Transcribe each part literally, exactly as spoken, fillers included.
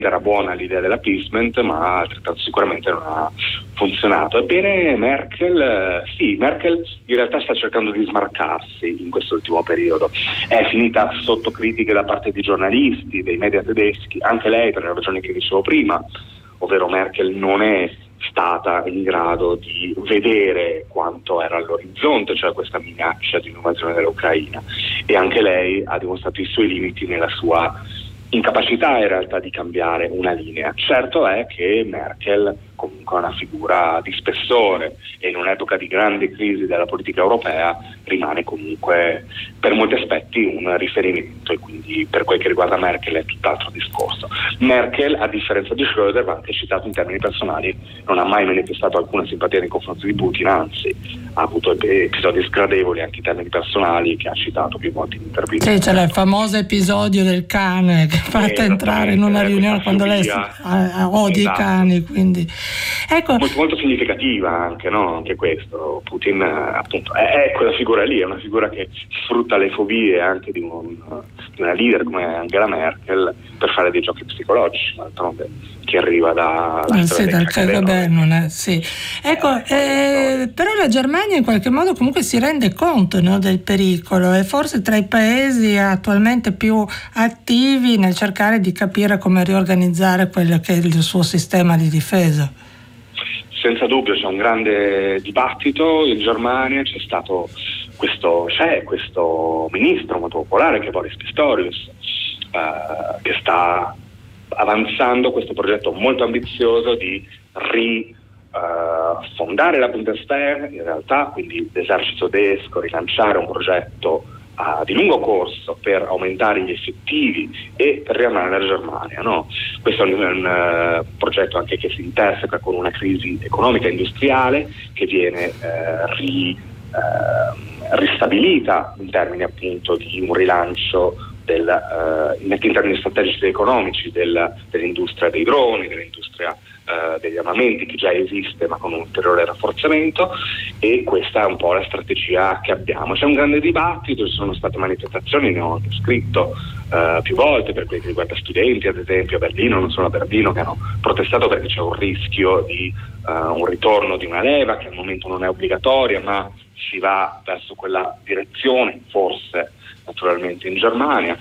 era buona l'idea dell'appeasement, ma altrettanto sicuramente non ha funzionato. Ebbene, Merkel, sì, Merkel in realtà sta cercando di smarcarsi in quest'ultimo periodo. È finita sotto critiche da parte di giornalisti, dei media tedeschi, anche lei per le ragioni che dicevo prima, ovvero Merkel non è stata in grado di vedere quanto era all'orizzonte, cioè questa minaccia di invasione dell'Ucraina, e anche lei ha dimostrato i suoi limiti nella sua incapacità in realtà di cambiare una linea. Certo è che Merkel comunque è una figura di spessore e in un'epoca di grande crisi della politica europea rimane comunque per molti aspetti un riferimento, e quindi per quel che riguarda Merkel è tutt'altro discorso. Merkel, a differenza di Schröder, va anche citato in termini personali, non ha mai manifestato alcuna simpatia nei confronti di Putin, anzi ha avuto episodi sgradevoli anche in termini personali che ha citato più volte in interviste. Sì, c'è il famoso episodio del cane che fatta entrare in una riunione quando lei odia esatto. i cani, quindi ecco. molto, molto significativa anche, no? Anche questo. Putin appunto è, è quella figura lì, è una figura che sfrutta le fobie anche di, un, di una leader come Angela Merkel per fare dei giochi psicologici, d'altronde, che arriva da eh sì, dal K G B, non è, sì. Ecco, eh, però la Germania in qualche modo comunque si rende conto, no, del pericolo, e forse tra i paesi attualmente più attivi nel cercare di capire come riorganizzare quello che è il suo sistema di difesa. Senza dubbio c'è un grande dibattito in Germania, c'è stato questo, c'è questo ministro molto popolare che è Boris Pistorius, eh, che sta avanzando questo progetto molto ambizioso di rifondare uh, la Bundeswehr, in realtà, quindi l'esercito tedesco, rilanciare un progetto uh, di lungo corso per aumentare gli effettivi e per riarmare la Germania, no? Questo è un, un uh, progetto anche che si interseca con una crisi economica e industriale che viene uh, ri, uh, ristabilita in termini appunto di un rilancio Del, uh, in termini strategici ed economici del, dell'industria dei droni, dell'industria uh, degli armamenti che già esiste ma con un ulteriore rafforzamento, e questa è un po' la strategia che abbiamo. C'è un grande dibattito, ci sono state manifestazioni, ne ho anche scritto uh, più volte per quelli che riguarda studenti, ad esempio a Berlino, non solo a Berlino, che hanno protestato perché c'è un rischio di uh, un ritorno di una leva che al momento non è obbligatoria, ma si va verso quella direzione, forse naturalmente in Germania.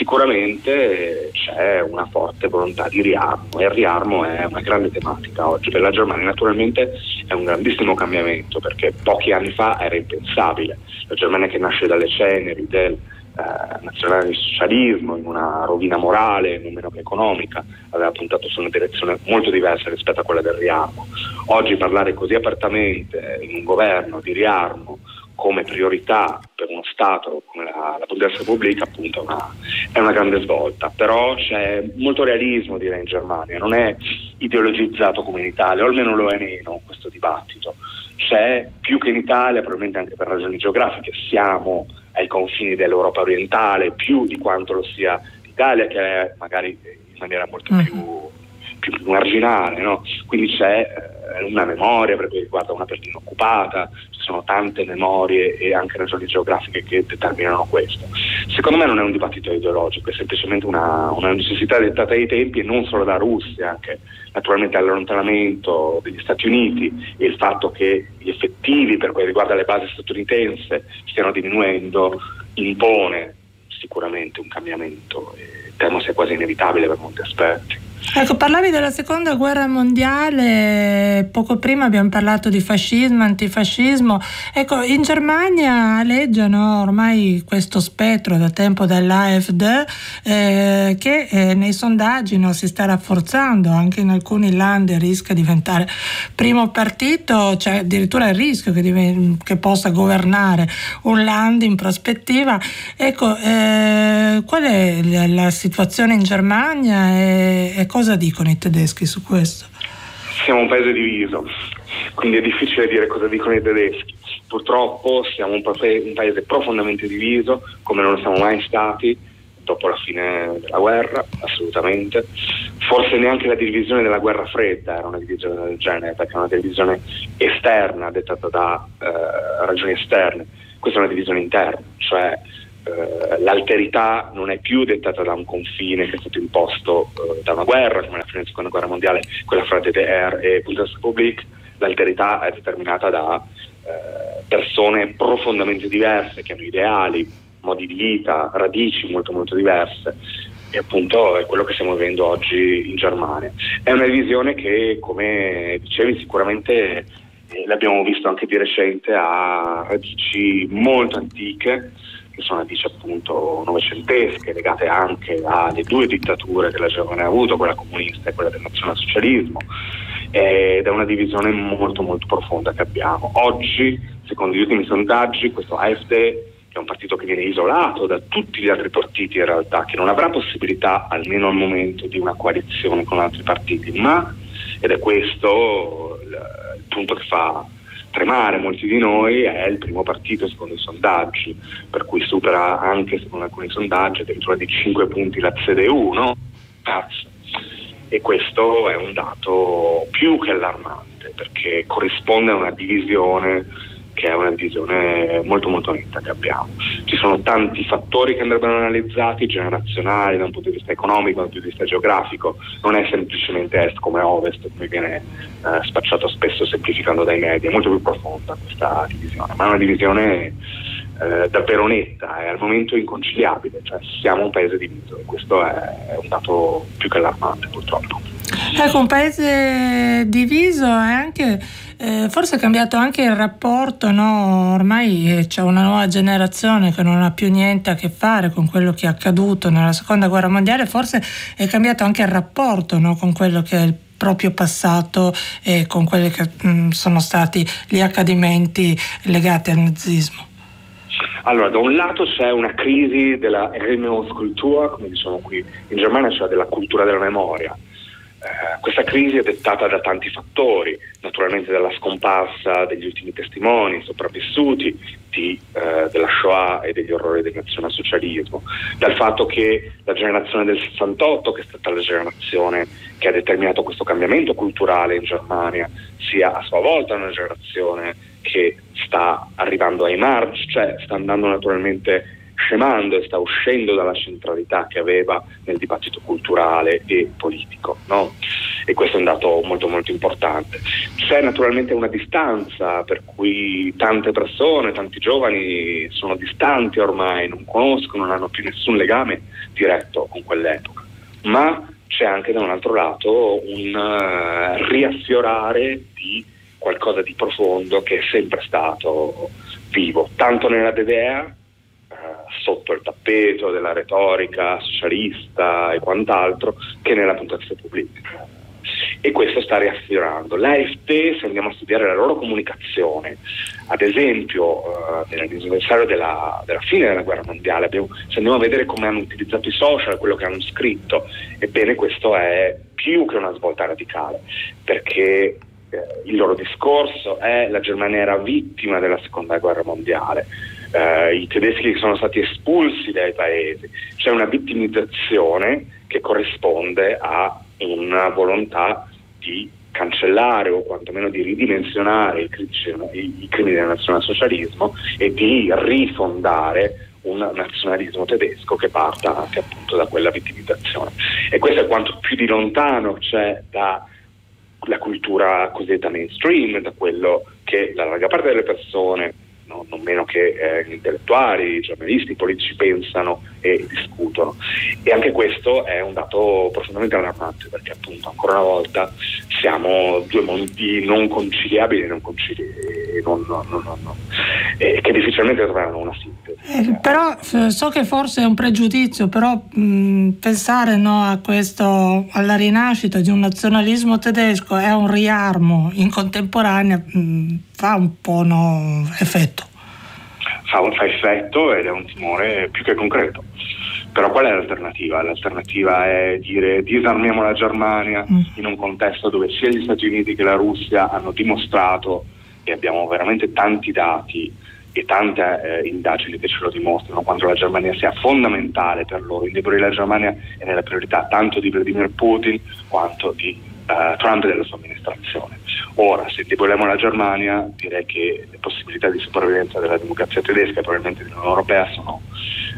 Sicuramente c'è una forte volontà di riarmo, e il riarmo è una grande tematica oggi per la Germania. Naturalmente è un grandissimo cambiamento, perché pochi anni fa era impensabile. La Germania, che nasce dalle ceneri del eh, nazionalsocialismo, in una rovina morale non meno che economica, aveva puntato su una direzione molto diversa rispetto a quella del riarmo. Oggi parlare così apertamente in un governo di riarmo come priorità per uno Stato come la, la Bundesrepublik, appunto, è una, è una grande svolta. Però c'è molto realismo, direi, in Germania, non è ideologizzato come in Italia, o almeno lo è meno questo dibattito. C'è più che in Italia, probabilmente anche per ragioni geografiche, siamo ai confini dell'Europa orientale, più di quanto lo sia l'Italia, che è magari in maniera molto più, più marginale, no? Quindi c'è eh, una memoria per cui riguarda una Berlino occupata, ci sono tante memorie e anche ragioni geografiche che determinano questo. Secondo me non è un dibattito ideologico, è semplicemente una, una necessità dettata dai tempi, e non solo da Russia, anche naturalmente allontanamento degli Stati Uniti e il fatto che gli effettivi per quel riguarda le basi statunitensi stiano diminuendo impone sicuramente un cambiamento, e temo sia quasi inevitabile per molti aspetti. Ecco, parlavi della seconda guerra mondiale, poco prima abbiamo parlato di fascismo, antifascismo. Ecco, in Germania aleggiano ormai questo spettro da tempo dell'A F D eh, che eh, nei sondaggi, no, si sta rafforzando, anche in alcuni land rischia di diventare primo partito, c'è addirittura il rischio che, div- che possa governare un land in prospettiva. Ecco, eh, qual è la, la situazione in Germania e, e cosa dicono i tedeschi su questo? Siamo un paese diviso, quindi è difficile dire cosa dicono i tedeschi. Purtroppo siamo un, pa- un paese profondamente diviso, come non lo siamo mai stati dopo la fine della guerra, assolutamente. Forse neanche la divisione della guerra fredda era una divisione del genere, perché è una divisione esterna, dettata da eh, ragioni esterne. Questa è una divisione interna, cioè eh, l'alterità non è più dettata da un confine che è stato imposto eh, da una guerra, come la fine della seconda guerra mondiale, quella fra D D R e Bundesrepublik. L'alterità è determinata da eh, persone profondamente diverse, che hanno ideali, modi di vita, radici molto molto diverse, e appunto è quello che stiamo vivendo oggi in Germania. È una divisione che, come dicevi, sicuramente eh, l'abbiamo visto anche di recente, ha radici molto antiche, che sono radici appunto novecentesche, legate anche alle due dittature che la Germania ha avuto, quella comunista e quella del nazionalsocialismo, ed è una divisione molto molto profonda che abbiamo. Oggi, secondo gli ultimi sondaggi, questo A F D, che è un partito che viene isolato da tutti gli altri partiti in realtà, che non avrà possibilità, almeno al momento, di una coalizione con altri partiti, ma, ed è questo il, il punto che fa tremare molti di noi, è il primo partito secondo i sondaggi, per cui supera anche secondo alcuni sondaggi addirittura di cinque punti la C D U, no? E questo è un dato più che allarmante, perché corrisponde a una divisione che è una divisione molto molto netta che abbiamo. Ci sono tanti fattori che andrebbero analizzati, generazionali, da un punto di vista economico, da un punto di vista geografico. Non è semplicemente est come ovest, come viene eh, spacciato spesso semplificando dai media, è molto più profonda questa divisione, ma è una divisione eh, davvero netta, è al momento inconciliabile, cioè siamo un paese diviso, e questo è, è un dato più che allarmante purtroppo. Ecco, un paese diviso è anche, eh, forse è cambiato anche il rapporto, no? Ormai c'è una nuova generazione che non ha più niente a che fare con quello che è accaduto nella seconda guerra mondiale, forse è cambiato anche il rapporto, no? Con quello che è il proprio passato e con quelli che mh, sono stati gli accadimenti legati al nazismo. Allora, da un lato c'è una crisi della Erinnerungskultur, come diciamo qui in Germania, cioè della cultura della memoria. Eh, questa crisi è dettata da tanti fattori, naturalmente dalla scomparsa degli ultimi testimoni sopravvissuti di, eh, della Shoah e degli orrori del nazionalsocialismo, dal fatto che la generazione del sessantotto, che è stata la generazione che ha determinato questo cambiamento culturale in Germania, sia a sua volta una generazione che sta arrivando ai margini, cioè sta andando naturalmente scemando e sta uscendo dalla centralità che aveva nel dibattito culturale e politico, no? E questo è un dato molto molto importante. C'è naturalmente una distanza, per cui tante persone, tanti giovani sono distanti ormai, non conoscono, non hanno più nessun legame diretto con quell'epoca, ma c'è anche da un altro lato un uh, riaffiorare di qualcosa di profondo che è sempre stato vivo, tanto nella D D R, sotto il tappeto della retorica socialista e quant'altro, che nella Bundesrepublik. E questo sta riaffiorando. L'A F D, se andiamo a studiare la loro comunicazione, ad esempio eh, nell'anniversario della, della fine della guerra mondiale, abbiamo, se andiamo a vedere come hanno utilizzato i social, quello che hanno scritto, ebbene questo è più che una svolta radicale, perché eh, il loro discorso è: la Germania era vittima della seconda guerra mondiale, Uh, i tedeschi che sono stati espulsi dai paesi. C'è una vittimizzazione che corrisponde a una volontà di cancellare o quantomeno di ridimensionare i, critici, i, i crimini del nazionalsocialismo e di rifondare un nazionalismo tedesco che parta anche appunto da quella vittimizzazione. E questo è quanto più di lontano c'è da la cultura cosiddetta mainstream, da quello che la larga parte delle persone, no, non meno che eh, gli intellettuali, i giornalisti, i politici pensano e discutono. E anche questo è un dato profondamente allarmante, perché appunto ancora una volta siamo due mondi non conciliabili e non concili- non, non, non, non, non, e che difficilmente troveranno una sintesi. Eh, però so che forse è un pregiudizio, però mh, pensare, no, a questo, alla rinascita di un nazionalismo tedesco è un riarmo in contemporanea, mh, fa un po', no, effetto. Fa, fa effetto ed è un timore più che concreto. Però qual è l'alternativa? L'alternativa è dire: disarmiamo la Germania mm. in un contesto dove sia gli Stati Uniti che la Russia hanno dimostrato, e abbiamo veramente tanti dati e tante eh, indagini che ce lo dimostrano, quanto la Germania sia fondamentale per loro. Indebolire la Germania è nella priorità tanto di Vladimir Putin quanto di uh, Trump e della sua amministrazione. Ora, se indeboliamo la Germania, direi che le possibilità di sopravvivenza della democrazia tedesca e probabilmente dell'Unione Europea sono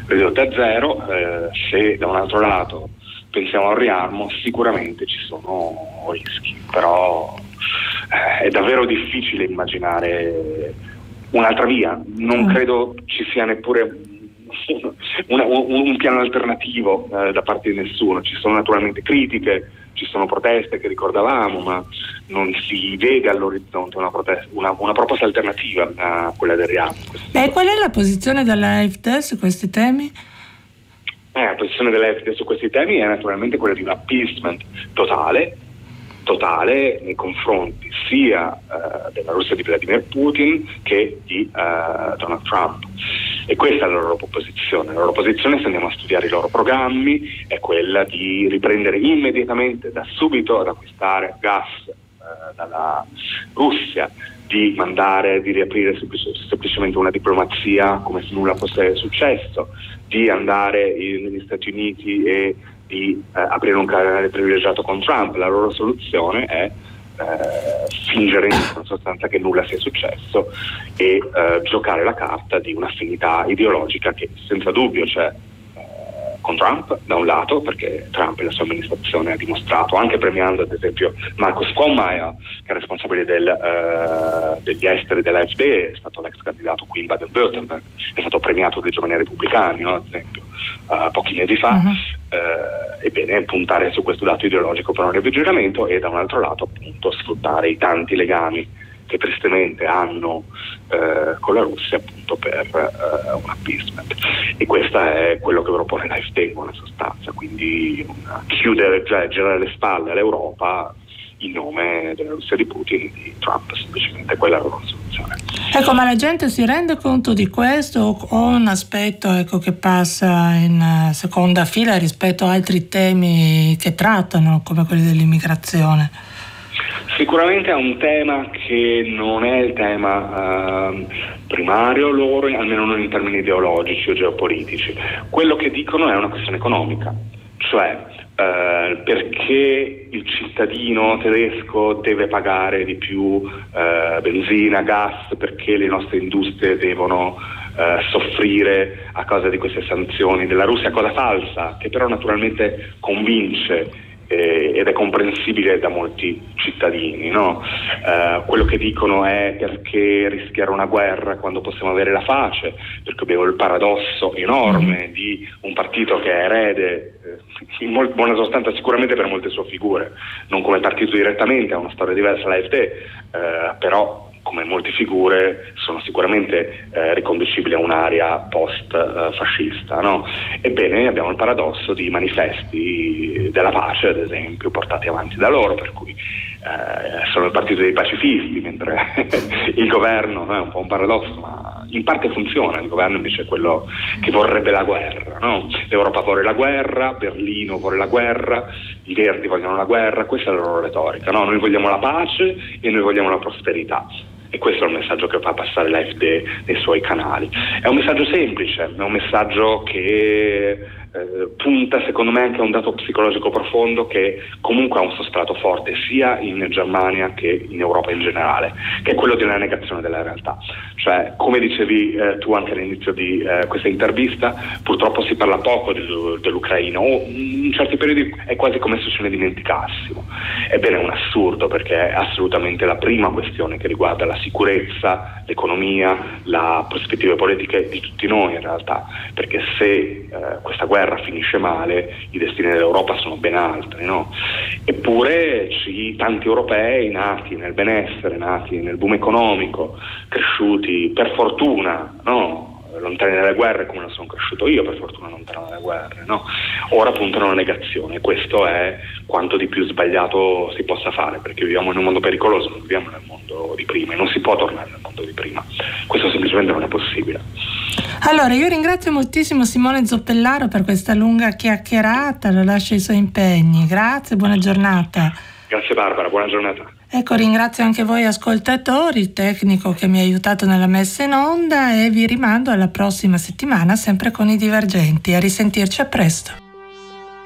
ridotte a zero. Eh, se da un altro lato pensiamo al riarmo, sicuramente ci sono rischi, però eh, è davvero difficile immaginare un'altra via. Non mm. credo ci sia neppure una, un, un piano alternativo eh, da parte di nessuno. Ci sono naturalmente critiche, ci sono proteste che ricordavamo, ma non si vede all'orizzonte una, protesta, una, una proposta alternativa a quella del riarmo. Beh, qual è la posizione dell'A F D su questi temi? Eh, la posizione dell'A F D su questi temi è naturalmente quella di un appeasement totale, totale nei confronti sia uh, della Russia di Vladimir Putin che di uh, Donald Trump. E questa è la loro posizione. La loro posizione, se andiamo a studiare i loro programmi, è quella di riprendere immediatamente, da subito, ad acquistare gas uh, dalla Russia, di mandare, di riaprire semplic- semplicemente una diplomazia come se nulla fosse successo, di andare in, negli Stati Uniti e di eh, aprire un canale privilegiato con Trump. La loro soluzione è eh, fingere in sostanza che nulla sia successo e eh, giocare la carta di un'affinità ideologica che senza dubbio c'è con Trump da un lato, perché Trump e la sua amministrazione ha dimostrato, anche premiando ad esempio Marcus Frohnmayer, che è responsabile del, uh, degli esteri dell'A F D, è stato l'ex candidato qui in Baden-Württemberg, è stato premiato dai giovani repubblicani, no? Ad esempio uh, pochi mesi fa. Uh-huh. Uh, ebbene, puntare su questo dato ideologico per un riavvicinamento e da un altro lato appunto sfruttare i tanti legami che tristemente hanno eh, con la Russia appunto per eh, un appeasement. E questo è quello che propone l'A F D in buona sostanza, quindi una, chiudere, cioè girare le spalle all'Europa in nome della Russia di Putin e di Trump, semplicemente quella è la loro soluzione. Ecco, ma la gente si rende conto di questo o un aspetto ecco, che passa in seconda fila rispetto a altri temi che trattano, come quelli dell'immigrazione? Sicuramente è un tema che non è il tema uh, primario loro, almeno non in termini ideologici o geopolitici. Quello che dicono è una questione economica, cioè uh, perché il cittadino tedesco deve pagare di più uh, benzina, gas, perché le nostre industrie devono uh, soffrire a causa di queste sanzioni della Russia, cosa falsa, che però naturalmente convince Eh, ed è comprensibile da molti cittadini, no? Eh, quello che dicono è perché rischiare una guerra quando possiamo avere la pace, perché abbiamo il paradosso enorme di un partito che è erede eh, in mol- buona sostanza sicuramente per molte sue figure, non come partito direttamente, ha una storia diversa l'A F D, eh, però come molte figure sono sicuramente eh, riconducibili a un'area post-fascista, no? Ebbene abbiamo il paradosso di manifesti della pace, ad esempio, portati avanti da loro, per cui eh, sono il partito dei pacifisti, mentre il governo è un po' un paradosso, ma in parte funziona, il governo invece è quello che vorrebbe la guerra, no? L'Europa vuole la guerra, Berlino vuole la guerra, i Verdi vogliono la guerra, questa è la loro retorica, no? Noi vogliamo la pace e noi vogliamo la prosperità. E questo è il messaggio che fa passare l'A F D nei suoi canali. È un messaggio semplice, è un messaggio che eh, punta secondo me anche a un dato psicologico profondo che comunque ha un sostrato forte sia in Germania che in Europa in generale, che è quello della negazione della realtà. Cioè, come dicevi eh, tu anche all'inizio di eh, questa intervista, purtroppo si parla poco del, dell'Ucraina, o in certi periodi è quasi come se ce ne dimenticassimo. Ebbene è un assurdo, perché è assolutamente la prima questione che riguarda la sicurezza, l'economia, le prospettive politiche di tutti noi in realtà, perché se eh, questa guerra finisce male i destini dell'Europa sono ben altri, no? Eppure ci, tanti europei nati nel benessere, nati nel boom economico, cresciuti per fortuna, no? Lontani dalle guerre come non sono cresciuto io, per fortuna lontano dalle guerre, no? Ora puntano alla negazione. Questo è quanto di più sbagliato si possa fare, perché viviamo in un mondo pericoloso, non viviamo nel mondo di prima e non si può tornare nel mondo di prima. Questo semplicemente non è possibile. Allora, io ringrazio moltissimo Simone Zoppellaro per questa lunga chiacchierata, lo lascio ai suoi impegni. Grazie, buona giornata. Grazie Barbara, buona giornata. Ecco, ringrazio anche voi ascoltatori, il tecnico che mi ha aiutato nella messa in onda, e vi rimando alla prossima settimana sempre con i Divergenti. A risentirci, a presto.